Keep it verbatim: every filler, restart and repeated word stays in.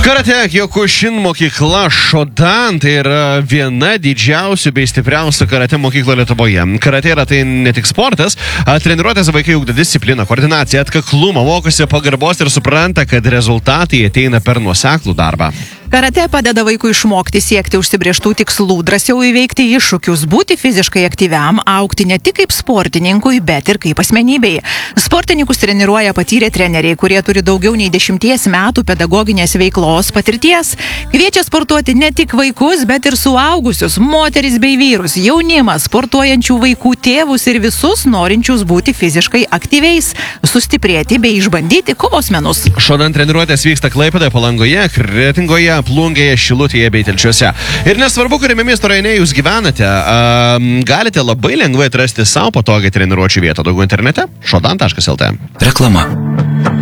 Karate Kyokushin mokykla Shodan tai yra viena didžiausių bei stipriausių karate mokyklų Lietuvoje. Karate yra tai ne tik sportas, treniruotės vaikai ugdo discipliną, koordinaciją, atkaklumą, mokosi pagarbos ir supranta, kad rezultatai ateina per nuoseklų darbą. Karate padeda vaikui išmokti siekti užsibrėžtų tikslų, drąsiau įveikti iššūkius, būti fiziškai aktyviam, augti ne tik kaip sportininkui, bet ir kaip asmenybei. Sportininkus treniruoja patyrę treneriai, kurie turi daugiau nei dešimties metų pedagoginės veiklos patirties. Kviečia sportuoti ne tik vaikus, bet ir suaugusius, moteris bei vyrus, jaunimą, sportuojančių vaikų tėvus ir visus norinčius būti fiziškai aktyviais, sustiprėti bei išbandyti kovos menus. Shodan treniruotės vyksta Klaipėdoje, Palangoje, Kretingoje, Plungėje, Šilutėje bei Telšiuose. Ir nesvarbu, kuriame miesto rajone jūs gyvenate, um, galite labai lengvai atrasti savo patogią treniruočių vietą. Daugiau internete shodan taškas lt. Reklama.